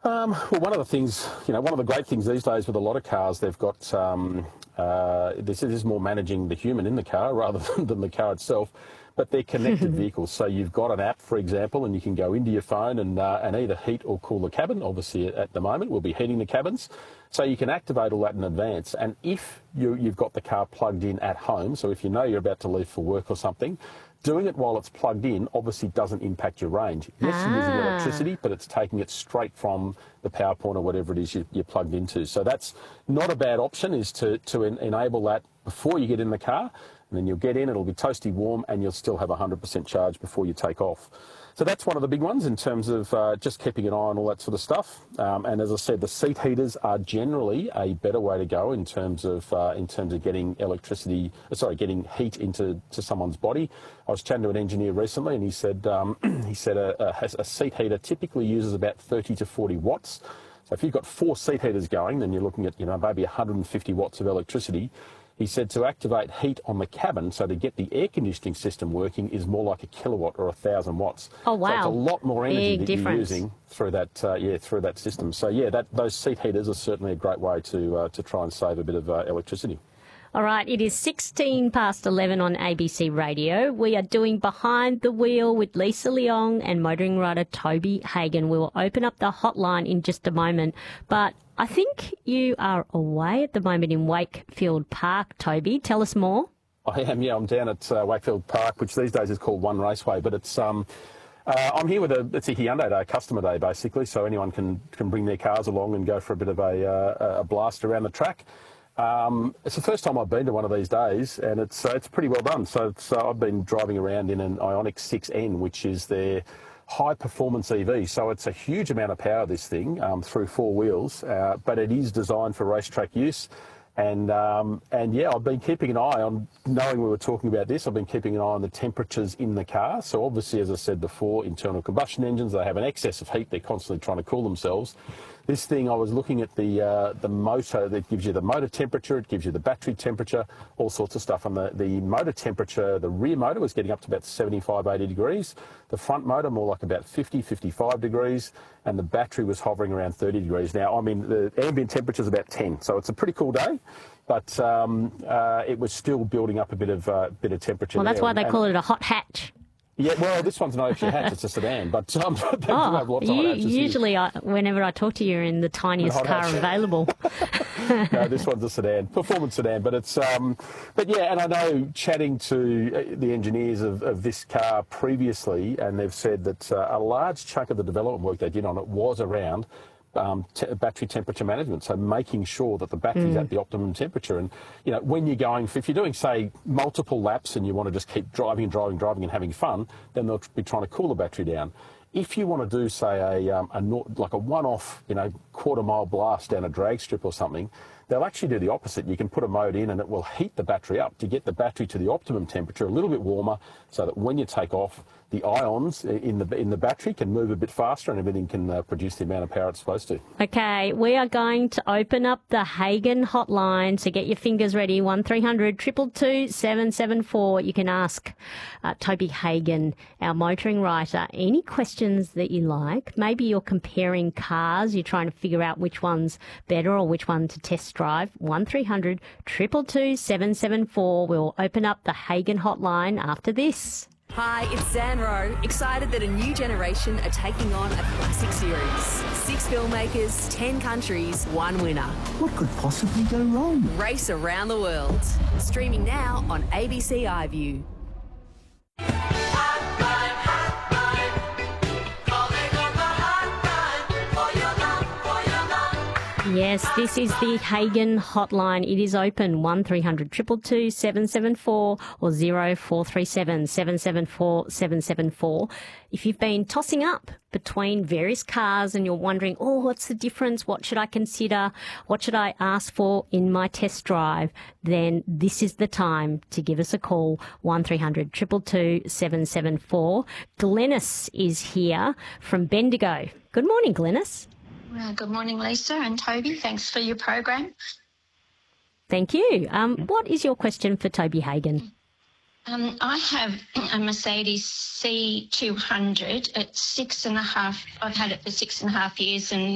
Well, one of the things, one of the great things these days with a lot of cars, they've got, this is more managing the human in the car rather than the car itself, but they're connected vehicles. So you've got an app, for example, and you can go into your phone and either heat or cool the cabin. Obviously, at the moment, we'll be heating the cabins. So you can activate all that in advance. And if you've got the car plugged in at home, so if you know you're about to leave for work or something, doing it while it's plugged in obviously doesn't impact your range. Yes, you're using electricity, but it's taking it straight from the power point or whatever it is you're plugged into. So that's not a bad option, is to enable that before you get in the car. And then you'll get in, it'll be toasty warm, and you'll still have 100% charge before you take off. So that's one of the big ones in terms of just keeping an eye on all that sort of stuff. And as I said, the seat heaters are generally a better way to go in terms of getting getting heat into someone's body. I was chatting to an engineer recently, and he said a seat heater typically uses about 30 to 40 watts. So if you've got 4 seat heaters going, then you're looking at maybe 150 watts of electricity. He said to activate heat on the cabin, so to get the air conditioning system working, is more like a kilowatt or 1,000 watts. Oh, wow. So it's a lot more energy Big that difference. you're using through that system. So those seat heaters are certainly a great way to try and save a bit of electricity. All right, it is 16 past 11 on ABC Radio. We are doing Behind the Wheel with Lisa Leong and motoring rider Toby Hagen. We will open up the hotline in just a moment, but I think you are away at the moment in Wakefield Park, Toby. Tell us more. I am, yeah. I'm down at Wakefield Park, which these days is called One Raceway, but it's I'm here with it's a Hyundai Day, customer day, basically, so anyone can bring their cars along and go for a bit of a blast around the track. It's the first time I've been to one of these days, and it's pretty well done. So I've been driving around in an Ioniq 6N, which is their high-performance EV. So it's a huge amount of power, this thing, through 4 wheels, but it is designed for racetrack use. And yeah, I've been keeping an eye on, knowing we were talking about this, I've been keeping an eye on the temperatures in the car. So obviously, as I said before, internal combustion engines, they have an excess of heat. They're constantly trying to cool themselves. This thing, I was looking at the motor that gives you the motor temperature, it gives you the battery temperature, all sorts of stuff. And the motor temperature, the rear motor was getting up to about 75, 80 degrees. The front motor more like about 50, 55 degrees. And the battery was hovering around 30 degrees. Now, I mean, the ambient temperature is about 10, so it's a pretty cool day. But it was still building up a bit of temperature. Well, that's why they call it a hot hatch. Yeah, well, this one's not actually a hatch, it's a sedan, but they do have lots of hot hatches here. Usually, whenever I talk to you, you're in the tiniest car available. No, this one's a sedan, performance sedan, but it's, but yeah, and I know chatting to the engineers of this car previously, and they've said that a large chunk of the development work they did on it was around battery temperature management, so making sure that the battery's at the optimum temperature. And when you're going, if you're doing, say, multiple laps and you want to just keep driving and having fun, then they'll be trying to cool the battery down. If you want to do, say, like a one-off, quarter-mile blast down a drag strip or something, they'll actually do the opposite. You can put a mode in and it will heat the battery up to get the battery to the optimum temperature, a little bit warmer, so that when you take off, the ions in the battery can move a bit faster and everything can produce the amount of power it's supposed to. Okay, we are going to open up the Hagen hotline, so get your fingers ready, 1300 222 774. You can ask Toby Hagen, our motoring writer, any questions that you like. Maybe you're comparing cars, you're trying to figure out which one's better or which one to test drive. 1300 222 774. We'll open up the Hagen hotline after this. Hi, it's Zan Rowe, excited that a new generation are taking on a classic series. 6 filmmakers, 10 countries, 1 winner. What could possibly go wrong? Race around the world. Streaming now on ABC iView. Yes, this is the Hagen hotline. It is open 1300 222 774 or 0437 774 774. If you've been tossing up between various cars and you're wondering, what's the difference? What should I consider? What should I ask for in my test drive? Then this is the time to give us a call, 1300 222 774. Glenys is here from Bendigo. Good morning, Glenys. Good morning, Lisa and Toby. Thanks for your program. Thank you. What is your question for Toby Hagen? I have a Mercedes C200. It's 6.5. I've had it for 6.5 years, and